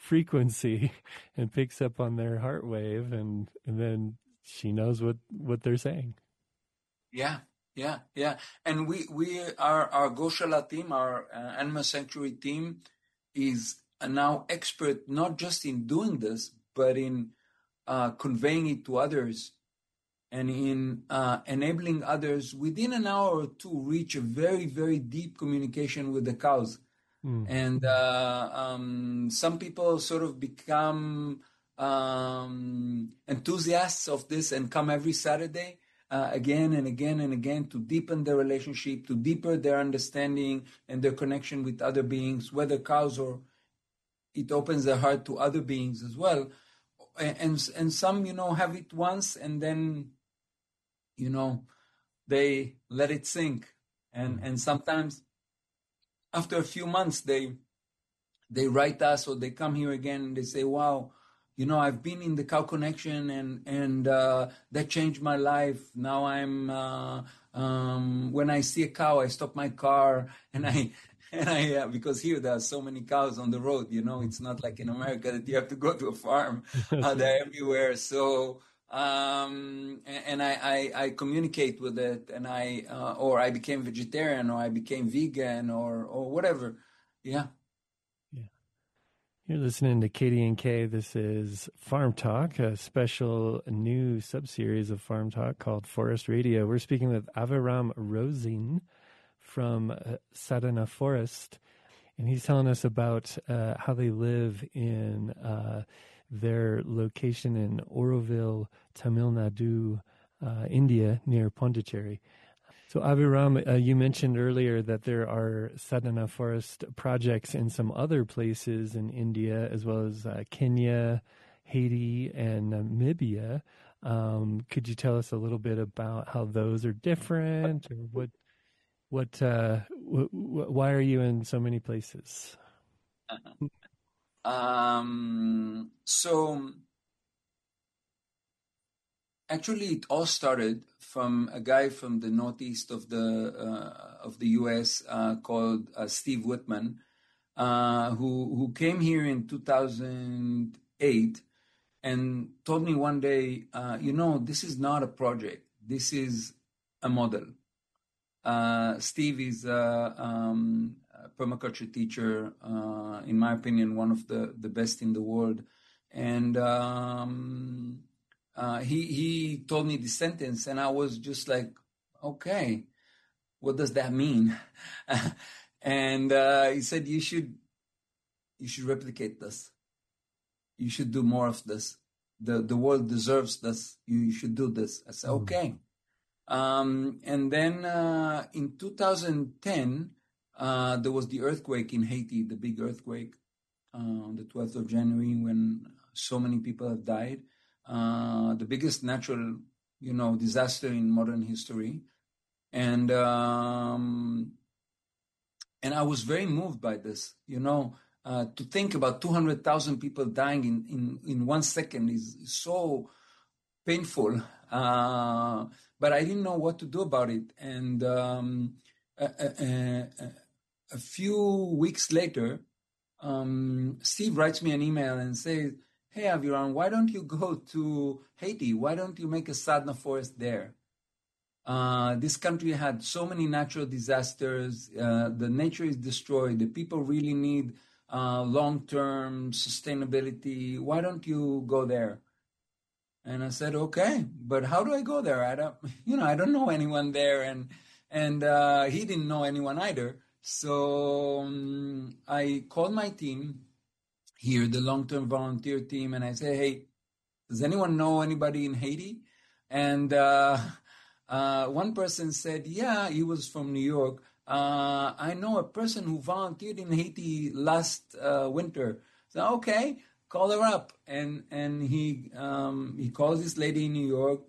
frequency and picks up on their heart wave, and then she knows what they're saying. Yeah. And our Goshala team, our animal sanctuary team, is now expert not just in doing this, but in conveying it to others, and in enabling others within an hour or two reach a very, very deep communication with the cows. And some people sort of become enthusiasts of this and come every Saturday again and again and again to deepen their relationship, to deepen their understanding and their connection with other beings, whether cows or it opens their heart to other beings as well. And some, have it once and then, they let it sink. And sometimes after a few months, they write us or they come here again and they say, wow, I've been in the Cow Connection and that changed my life. Now when I see a cow, I stop my car and I because here there are so many cows on the road, it's not like in America that you have to go to a farm. They're everywhere. So, and I communicate with it, and or I became vegetarian, or I became vegan, or whatever. Yeah. You're listening to KDNK. This is Farm Talk, a special new subseries of Farm Talk called Forest Radio. We're speaking with Aviram Rosin from Sadhana Forest, and he's telling us about how they live in their location in Auroville, Tamil Nadu, India, near Pondicherry. So Aviram, you mentioned earlier that there are Sadhana Forest projects in some other places in India, as well as Kenya, Haiti, and Namibia. Could you tell us a little bit about how those are different, or why are you in so many places? So actually, it all started from a guy from the northeast of the U.S. Called Steve Whitman, who came here in 2008 and told me one day, this is not a project. This is a model. Steve is a permaculture teacher, in my opinion, one of the best in the world. And he told me this sentence, and I was just like, okay, what does that mean? And he said, you should replicate this. You should do more of this. The world deserves this. You should do this. I said, okay. And then in 2010, there was the earthquake in Haiti, the big earthquake on the 12th of January, when so many people have died. The biggest natural, disaster in modern history. And I was very moved by this, to think about 200,000 people dying in 1 second is so painful. But I didn't know what to do about it. And a few weeks later, Steve writes me an email and says, hey, Aviram, why don't you go to Haiti? Why don't you make a sadhana forest there? This country had so many natural disasters. The nature is destroyed. The people really need long-term sustainability. Why don't you go there? And I said, okay, but how do I go there? I don't know anyone there, and he didn't know anyone either. So I called my team here, the long-term volunteer team, and I say, hey, does anyone know anybody in Haiti? And one person said, yeah, he was from New York. I know a person who volunteered in Haiti last winter. So, okay, call her up. And he calls this lady in New York,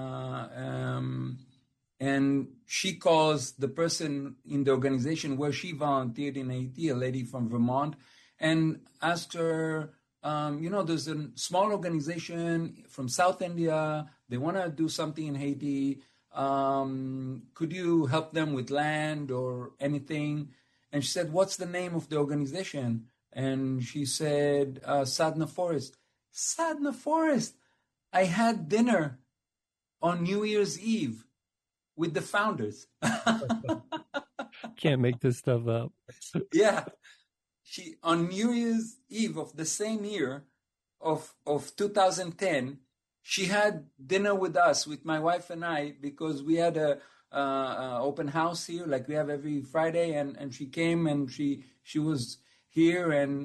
and she calls the person in the organization where she volunteered in Haiti, a lady from Vermont, and asked her, there's a small organization from South India. They want to do something in Haiti. Could you help them with land or anything? And she said, what's the name of the organization? And she said, Sadna Forest. Sadna Forest. I had dinner on New Year's Eve with the founders. Can't make this stuff up. Yeah. She, on New Year's Eve of the same year of 2010, she had dinner with us, with my wife and I, because we had a open house here, like we have every Friday, and she came and she was here, and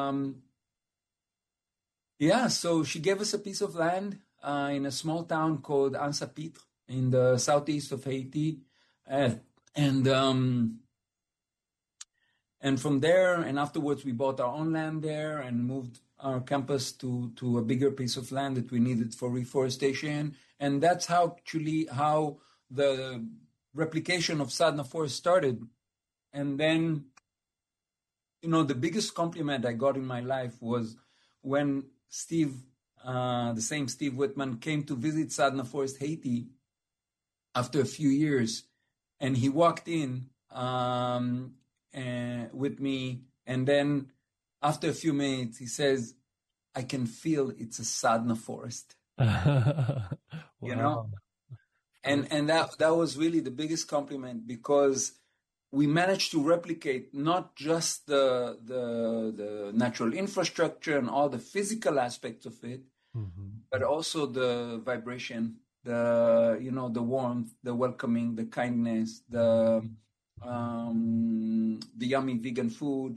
yeah, so she gave us a piece of land in a small town called Anse Pitre in the southeast of Haiti, and from there, and afterwards, we bought our own land there and moved our campus to a bigger piece of land that we needed for reforestation. And that's how the replication of Sadna Forest started. And then, the biggest compliment I got in my life was when Steve, the same Steve Whitman, came to visit Sadna Forest, Haiti, after a few years. And he walked in with me, and then after a few minutes he says, I can feel it's a Sadna Forest. Wow. And that was really the biggest compliment, because we managed to replicate not just the natural infrastructure and all the physical aspects of it, but also the vibration, the warmth, the welcoming, the kindness, the yummy vegan food.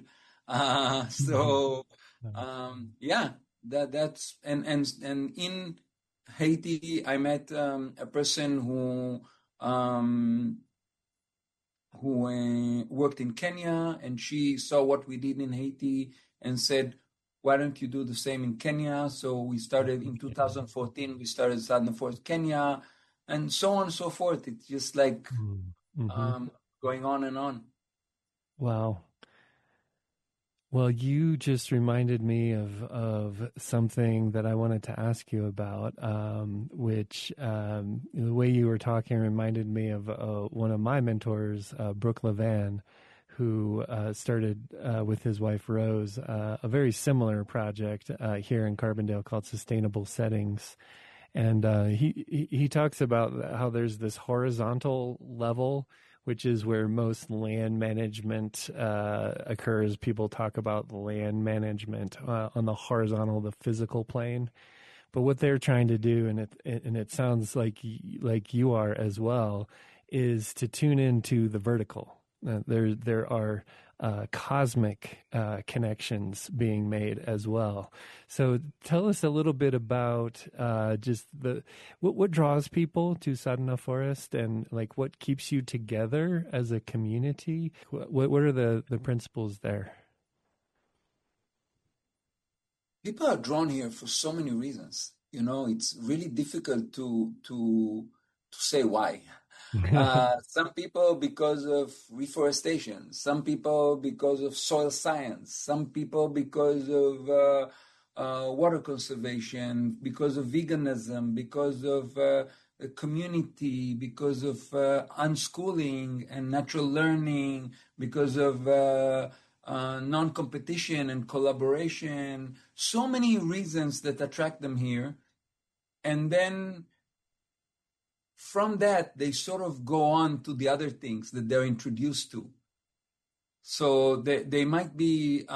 That's and in Haiti, I met a person who worked in Kenya, and she saw what we did in Haiti and said, why don't you do the same in Kenya? So we started in 2014, we started Sadna Forest Kenya, and so on and so forth. It's just like going on and on. Wow. Well, you just reminded me of something that I wanted to ask you about, which the way you were talking reminded me of one of my mentors, Brooke Levan, who started with his wife Rose a very similar project here in Carbondale called Sustainable Settings. And he talks about how there's this horizontal level, which is where most land management occurs. People talk about land management on the horizontal, the physical plane. But what they're trying to do, and it sounds like you are as well, is to tune into the vertical. There are cosmic connections being made as well. So tell us a little bit about just what draws people to Sadna Forest, and like what keeps you together as a community. What are the principles there? People are drawn here for so many reasons. It's really difficult to say why. Some people because of reforestation, some people because of soil science, some people because of water conservation, because of veganism, because of community, because of unschooling and natural learning, because of non-competition and collaboration. So many reasons that attract them here. And then from that, they sort of go on to the other things that they're introduced to. So they might be,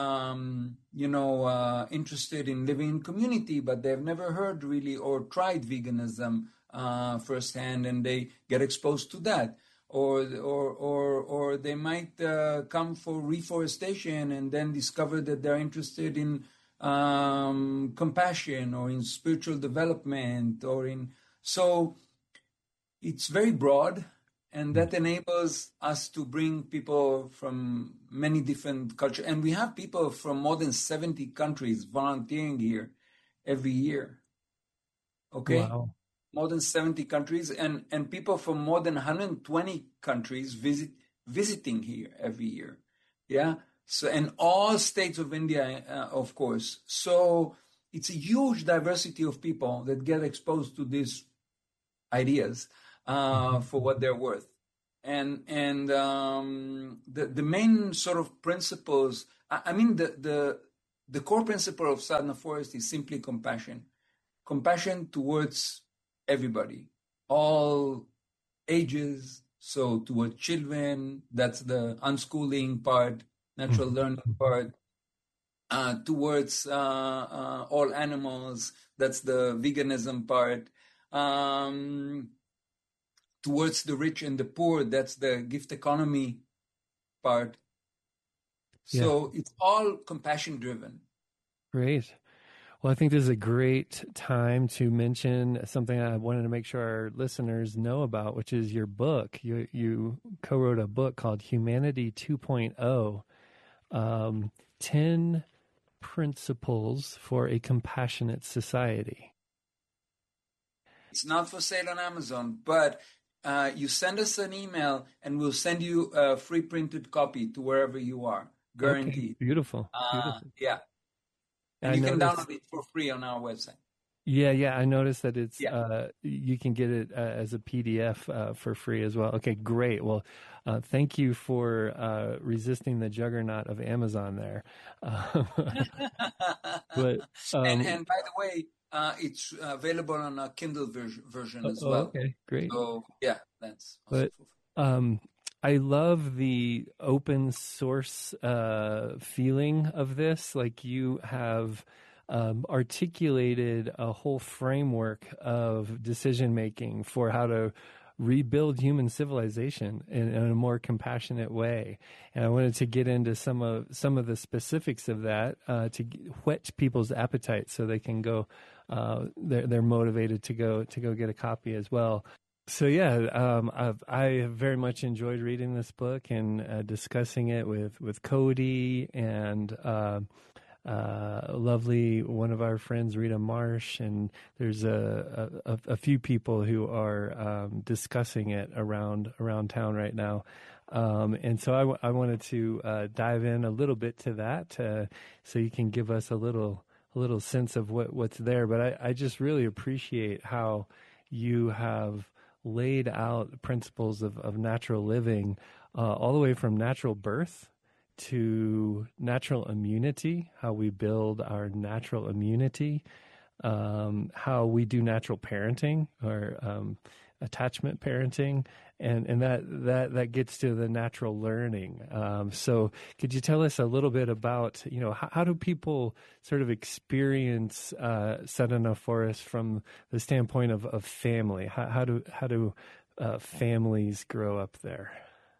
interested in living in community, but they've never heard really or tried veganism firsthand, and they get exposed to that. Or they might come for reforestation and then discover that they're interested in compassion or in spiritual development so it's very broad, and that enables us to bring people from many different cultures. And we have people from more than 70 countries volunteering here every year. Okay? Wow. More than 70 countries, and people from more than 120 countries visiting here every year. Yeah? So, and all states of India, of course. So it's a huge diversity of people that get exposed to these ideas for what they're worth. And the main sort of principles I mean, the core principle of Sadhana Forest is simply compassion. Compassion towards everybody, all ages. So towards children, that's the unschooling part, natural learning part. Towards all animals, that's the veganism part. Towards the rich and the poor, that's the gift economy part. So it's all compassion driven. Great. Well, I think this is a great time to mention something I wanted to make sure our listeners know about, which is your book. You co-wrote a book called Humanity 2.0, 10 Principles for a Compassionate Society. It's not for sale on Amazon, but you send us an email and we'll send you a free printed copy to wherever you are. Guaranteed. Okay, beautiful. Yeah. And you can download it for free on our website. Yeah. I noticed that it's you can get it as a PDF for free as well. Okay, great. Well, thank you for resisting the juggernaut of Amazon there. But and by the way, it's available on a Kindle version as well. Okay, great. So yeah, that's also I love the open source feeling of this. Like you have articulated a whole framework of decision making for how to rebuild human civilization in a more compassionate way. And I wanted to get into some of the specifics of that to whet people's appetite so they can go. They're motivated to go get a copy as well. So I have very much enjoyed reading this book and discussing it with Cody and lovely one of our friends, Rita Marsh, and there's a few people who are discussing it around town right now. And so I wanted to dive in a little bit to that so you can give us a little sense of what's there. But I just really appreciate how you have laid out principles of natural living all the way from natural birth to natural immunity, how we build our natural immunity, how we do natural parenting or attachment parenting, and that gets to the natural learning. So could you tell us a little bit about, how do people sort of experience Sadhana Forest from the standpoint of family? How do families grow up there?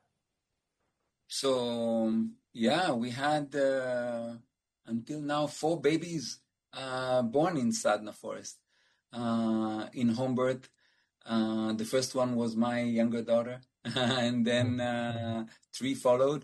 So we had until now 4 babies born in Sadhana Forest in home birth. The first one was my younger daughter, and then 3 followed,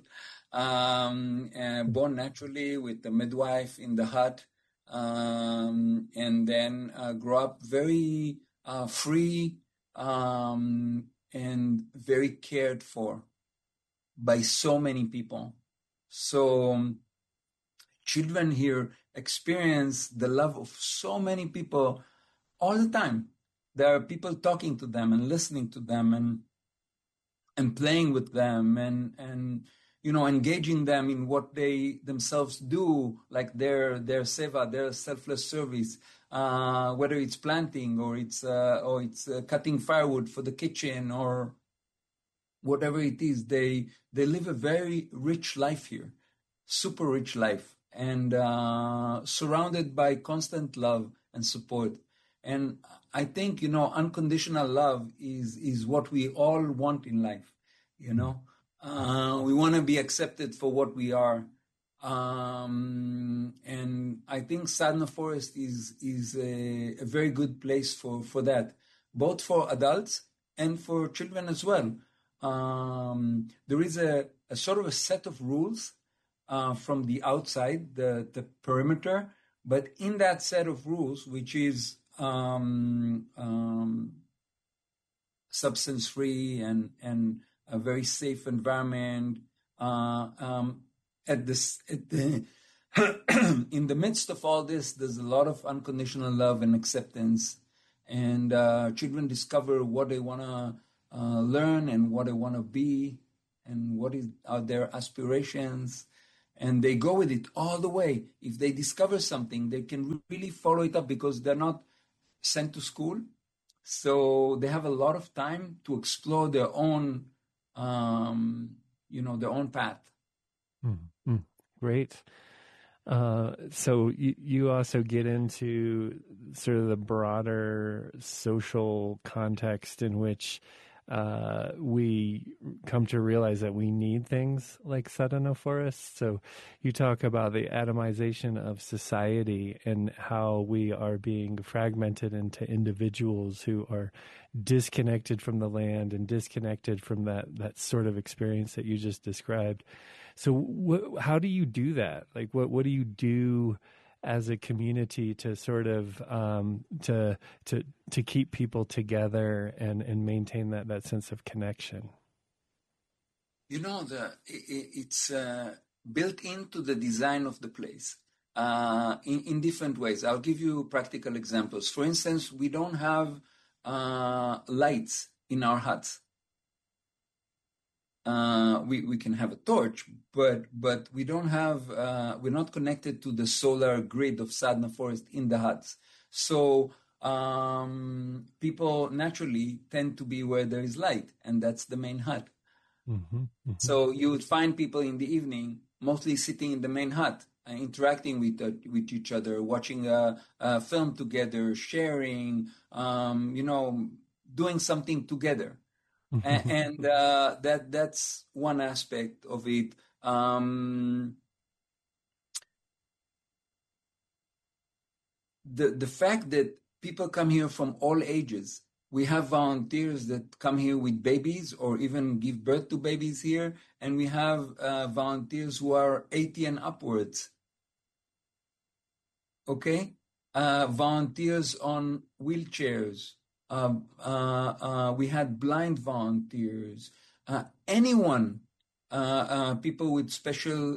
born naturally with the midwife in the hut, and then grew up very free and very cared for by so many people. So children here experience the love of so many people all the time. There are people talking to them and listening to them and playing with them and engaging them in what they themselves do, like their seva, their selfless service, whether it's planting or it's cutting firewood for the kitchen or whatever it is. They live a very rich life here, super rich life, and surrounded by constant love and support. And I think, unconditional love is what we all want in life. We want to be accepted for what we are. And I think Sadhana Forest is a very good place for that, both for adults and for children as well. There is a sort of a set of rules from the outside, the perimeter, but in that set of rules, which is substance-free and a very safe environment, in the midst of all this, there's a lot of unconditional love and acceptance, and children discover what they want to learn and what they want to be and what are their aspirations. and they go with it all the way. If they discover something, they can really follow it up because they're not sent to school. So they have a lot of time to explore their own, their own path. Mm-hmm. Great. So you also get into sort of the broader social context in which we come to realize that we need things like Sadhana forests. So you talk about the atomization of society and how we are being fragmented into individuals who are disconnected from the land and disconnected from that sort of experience that you just described. So how do you do that? Like, what do you do as a community to sort of to keep people together and maintain that sense of connection? It's built into the design of the place in different ways. I'll give you practical examples. For instance, we don't have lights in our huts. We can have a torch, but we don't have, we're not connected to the solar grid of Sadhana Forest in the huts. So people naturally tend to be where there is light, and that's the main hut. Mm-hmm, mm-hmm. So you would find people in the evening mostly sitting in the main hut, interacting with each other, watching a film together, sharing, doing something together. And that's one aspect of it. The fact that people come here from all ages. We have volunteers that come here with babies or even give birth to babies here, and we have volunteers who are 80 and upwards. Okay, volunteers on wheelchairs. We had blind volunteers, anyone, people with special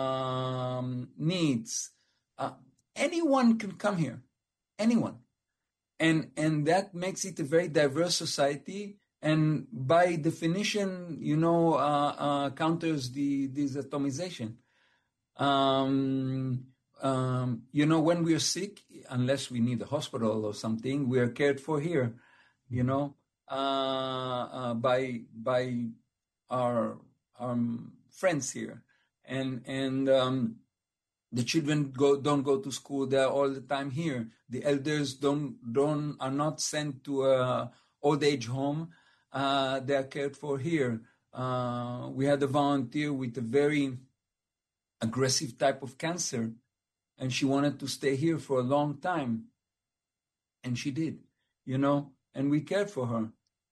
needs, anyone can come here, anyone. And that makes it a very diverse society, and by definition, counters this atomization. When we are sick, unless we need a hospital or something, we are cared for here, by our friends here, and the children don't go to school; they're all the time here. The elders are not sent to a old age home; they are cared for here. We had a volunteer with a very aggressive type of cancer, and she wanted to stay here for a long time, and she did, and we cared for her.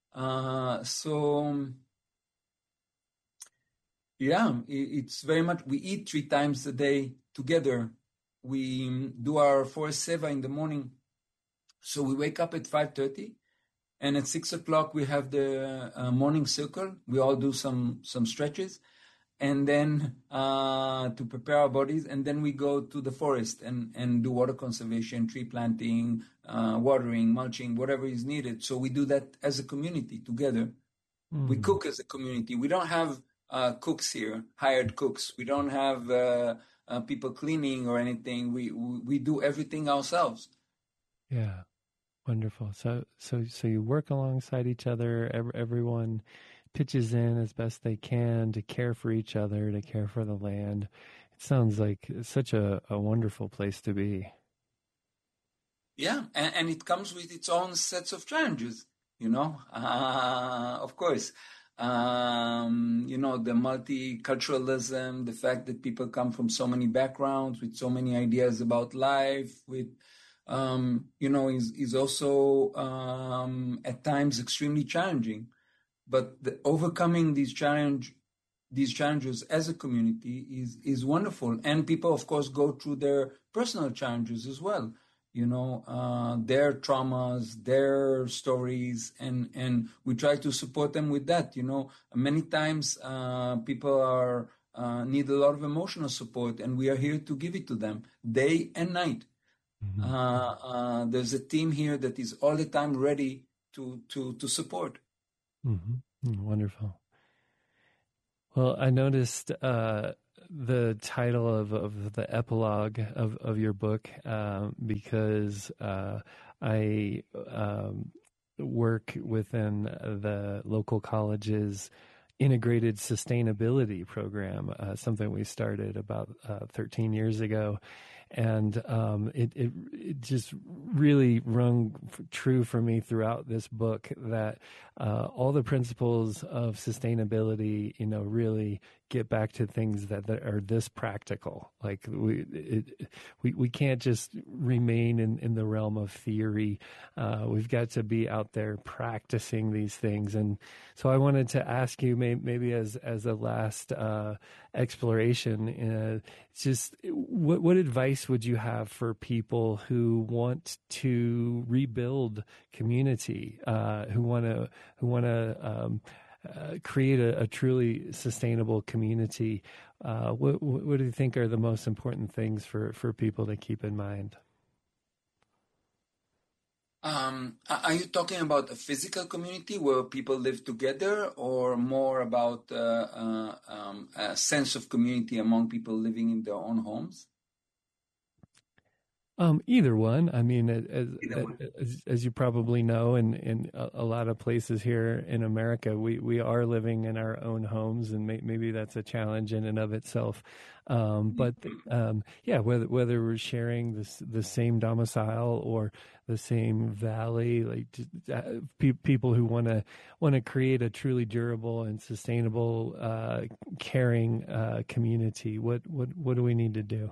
It's very much, we eat 3 times a day together. We do our forest seva in the morning. So we wake up at 5:30, and at 6 o'clock we have the morning circle. We all do some stretches, and then to prepare our bodies, and then we go to the forest and do water conservation, tree planting, watering, mulching, whatever is needed. So we do that as a community together. Mm. We cook as a community. We don't have cooks here, hired cooks. We don't have people cleaning or anything. We do everything ourselves. Yeah, wonderful. So you work alongside each other. Everyone pitches in as best they can to care for each other, to care for the land. It sounds like such a wonderful place to be. Yeah, and it comes with its own sets of challenges, of course. The multiculturalism, the fact that people come from so many backgrounds with so many ideas about life, with is also at times extremely challenging. But overcoming these challenges as a community is wonderful. And people, of course, go through their personal challenges as well. Their traumas, their stories, and we try to support them with that. Many times people need a lot of emotional support, and we are here to give it to them day and night. Mm-hmm. There's a team here that is all the time ready to support. Mm-hmm. Wonderful. Well, I noticed the title of the epilogue of your book because I work within the local college's integrated sustainability program, something we started about 13 years ago. And it just really rung true for me throughout this book that all the principles of sustainability, really get back to things that are this practical. Like we can't just remain in the realm of theory. We've got to be out there practicing these things. And so I wanted to ask you, maybe as a last exploration, just what advice would you have for people who want to rebuild community, who want to create a truly sustainable community? What do you think are the most important things for people to keep in mind? Are you talking about a physical community where people live together, or more about a sense of community among people living in their own homes? Either one. I mean, Either one. as you probably know, in a lot of places here in America, we are living in our own homes, and maybe that's a challenge in and of itself. But yeah, whether we're sharing the same domicile or the same valley, like people who want to create a truly durable and sustainable, caring community, what do we need to do?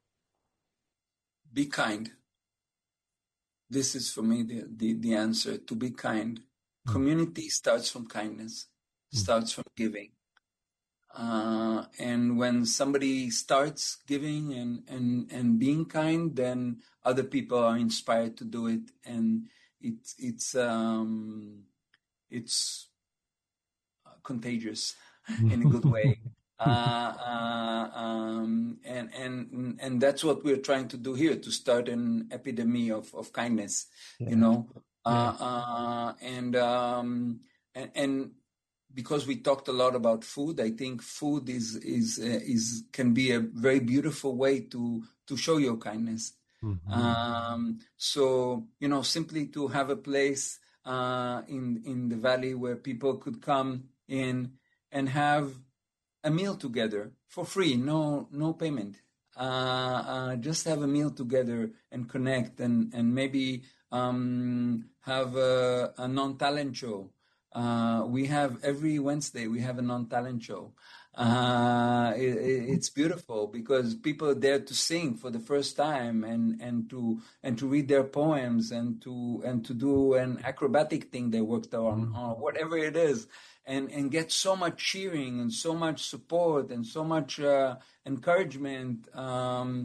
Be kind. This is for me the answer, to be kind. Community starts from kindness, starts from giving. And when somebody starts giving and being kind, then other people are inspired to do it, and it's contagious in a good way. And that's what we're trying to do here, to start an epidemic of kindness, Yeah. And because we talked a lot about food, I think food can be a very beautiful way to show your kindness. So simply to have a place in the valley where people could come in and have a meal together for free, no payment. Just have a meal together and connect, and maybe have a non-talent show. We have every Wednesday we have a non-talent show. It's beautiful because people are there to sing for the first time and to read their poems and to do an acrobatic thing they worked on, or whatever it is. And get so much cheering and so much support and so much encouragement. I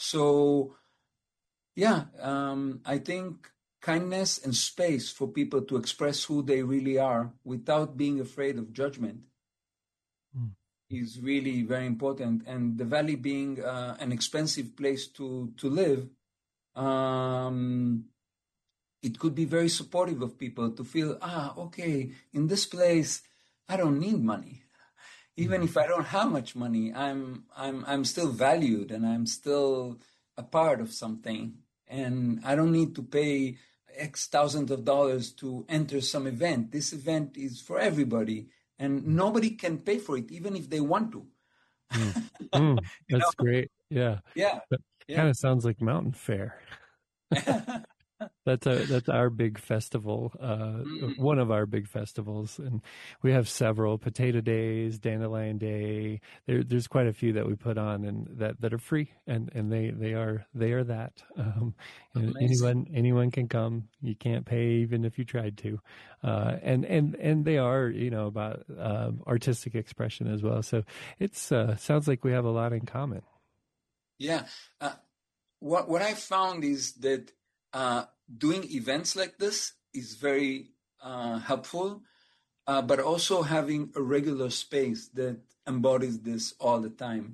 think kindness and space for people to express who they really are without being afraid of judgment is really very important. And the valley being an expensive place to live, it could be very supportive of people to feel, okay, in this place, I don't need money. Even if I don't have much money, I'm still valued, and I'm still a part of something. And I don't need to pay X thousands of dollars to enter some event. This event is for everybody, and nobody can pay for it, even if they want to. That's great. Yeah. Yeah. Kind of sounds like Mountain Fair. That's our big festival, one of our big festivals, and we have several: Potato Days, Dandelion Day. There's quite a few that we put on, and that are free, and they are that. And anyone can come. You can't pay even if you tried to, and they are about artistic expression as well. So it's sounds like we have a lot in common. Yeah, what I found is that doing events like this is very helpful, but also having a regular space that embodies this all the time.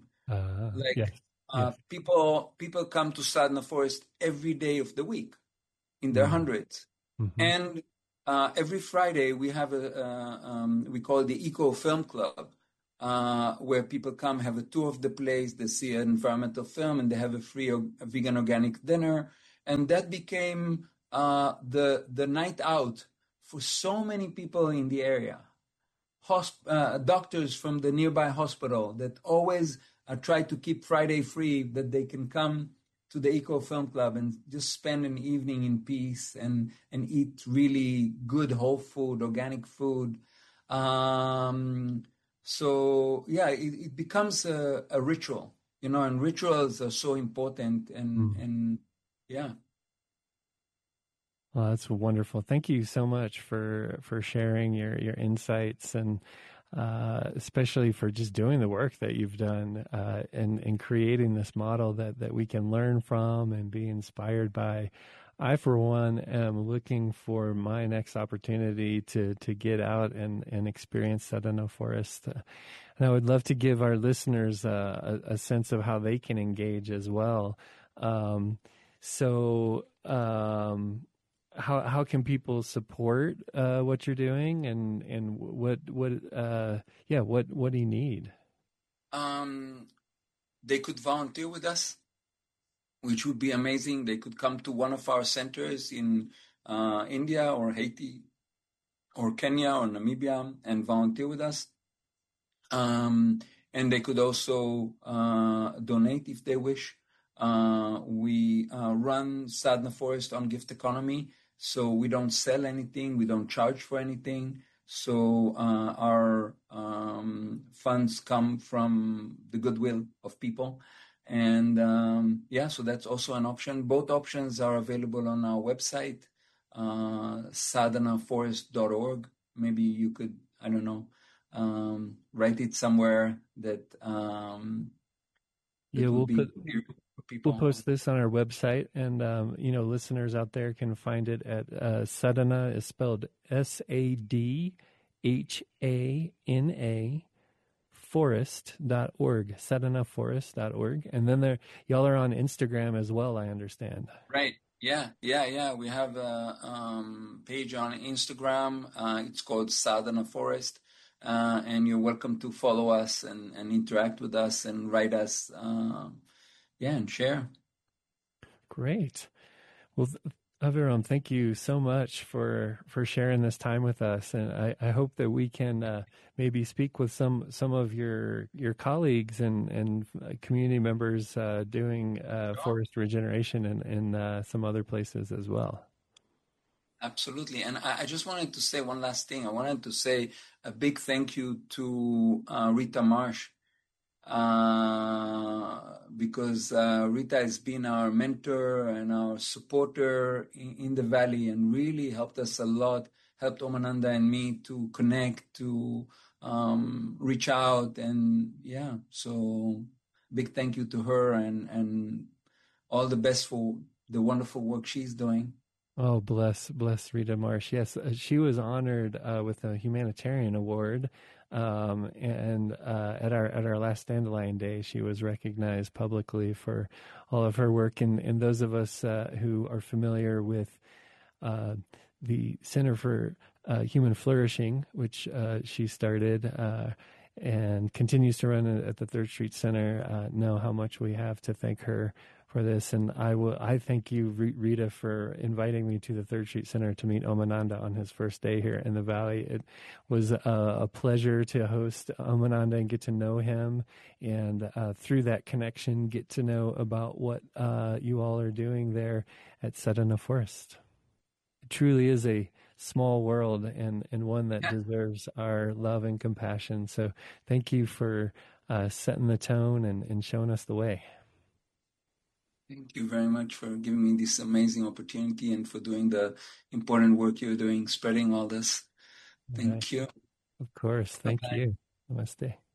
People come to Sadhana Forest every day of the week in their hundreds. And every Friday we have we call it the Eco Film Club, where people come, have a tour of the place, they see an environmental film, and they have a free vegan organic dinner. And that became the night out for so many people in the area. Doctors from the nearby hospital that always try to keep Friday free, that they can come to the Eco Film Club and just spend an evening in peace and eat really good whole food, organic food. So yeah, it becomes a ritual, and rituals are so important, and yeah. Well, that's wonderful. Thank you so much for sharing your insights, and especially for just doing the work that you've done, and creating this model that we can learn from and be inspired by. I, for one, am looking for my next opportunity to get out and experience Sadhana Forest. And I would love to give our listeners a sense of how they can engage as well. How can people support what you're doing, and what do you need? They could volunteer with us, which would be amazing. They could come to one of our centers in India or Haiti or Kenya or Namibia and volunteer with us. And they could also donate if they wish. We run Sadhana Forest on gift economy, so we don't sell anything, we don't charge for anything. So our funds come from the goodwill of people. And so that's also an option. Both options are available on our website, sadhanaforest.org. Maybe you could, I don't know, write it somewhere that we'll post this on our website, and listeners out there can find it at Sadhana is spelled SADHANA forest.org, sadhanaforest.org. And then y'all are on Instagram as well, I understand. Right. Yeah. We have a page on Instagram. It's called Sadhana Forest. And you're welcome to follow us and interact with us and write us, and share. Great. Well, Aviram, thank you so much for sharing this time with us, and I hope that we can maybe speak with some of your colleagues and community members doing forest regeneration in some other places as well. Absolutely. And I just wanted to say one last thing. I wanted to say a big thank you to Rita Marsh, because Rita has been our mentor and our supporter in the Valley, and really helped us a lot, helped Omananda and me to connect, to reach out. And so big thank you to her, and all the best for the wonderful work she's doing. Oh, bless Rita Marsh. Yes, she was honored with a humanitarian award, and at our last Dandelion Day, she was recognized publicly for all of her work. And those of us who are familiar with the Center for Human Flourishing, which she started and continues to run at the Third Street Center, know how much we have to thank her for this. And I thank you, Rita, for inviting me to the Third Street Center to meet Omananda on his first day here in the Valley. It was a pleasure to host Omananda and get to know him, and through that connection, get to know about what you all are doing there at Sadhana Forest. It truly is a small world, and one that deserves our love and compassion. So thank you for setting the tone and showing us the way. Thank you very much for giving me this amazing opportunity and for doing the important work you're doing, spreading all this. Thank you. Of course. Thank you. Namaste.